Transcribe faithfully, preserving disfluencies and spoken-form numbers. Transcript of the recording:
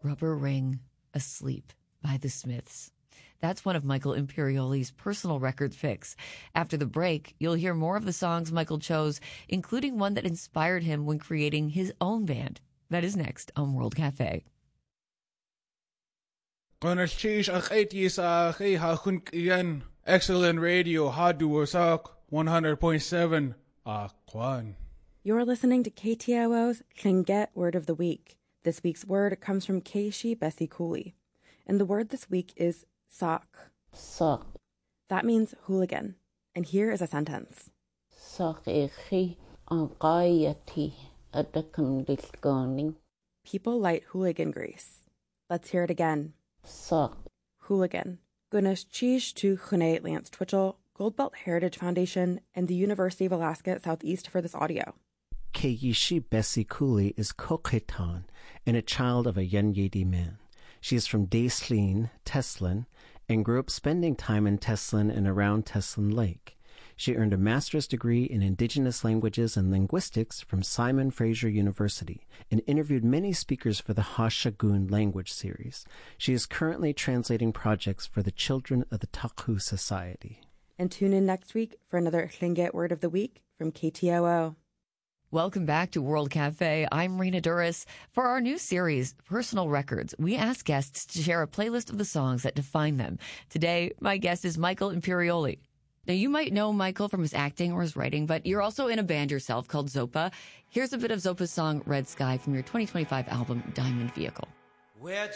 Rubber Ring Asleep by the Smiths. That's one of Michael Imperioli's personal record picks. After the break, you'll hear more of the songs Michael chose, including one that inspired him when creating his own band. That is next on World Cafe. Excellent radio, Hadu Wasak, one hundred point seven, Akwan. You're listening to K T O O's Tlingit Word of the Week. This week's word comes from Keishi Bessie Cooley. And the word this week is sock. Sock. That means hooligan. And here is a sentence. Sock echi angayati adakam disgoni. People light hooligan grease. Let's hear it again. Sock. Hooligan. Gunas Cheesh to Chune Lance Twitchell, Goldbelt Heritage Foundation, and the University of Alaska at Southeast for this audio. Keishi Bessie Cooley is Kokhetan and a child of a Yenyedi man. She is from Daislin, Teslin, and grew up spending time in Teslin and around Teslin Lake. She earned a master's degree in Indigenous Languages and Linguistics from Simon Fraser University and interviewed many speakers for the Hashagun language series. She is currently translating projects for the Children of the Taku Society. And tune in next week for another Tlingit Word of the Week from K T O O. Welcome back to World Cafe. I'm Rena Duras. For our new series, Personal Records, we ask guests to share a playlist of the songs that define them. Today, my guest is Michael Imperioli. Now, you might know Michael from his acting or his writing, but you're also in a band yourself called Zopa. Here's a bit of Zopa's song, Red Sky, from your twenty twenty-five album, Diamond Vehicle.